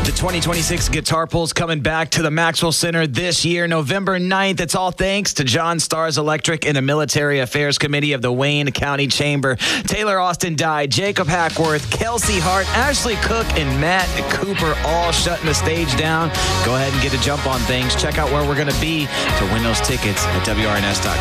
The 2026 Guitar Pull's coming back to the Maxwell Center this year, November 9th. It's all thanks to John Stars Electric and the Military Affairs Committee of the Wayne County Chamber. Taylor Austin Dye, Jacob Hackworth, Kelsey Hart, Ashley Cook, and Matt Cooper all shutting the stage down. Go ahead and get a jump on things. Check out where we're going to be to win those tickets at WRNS.com.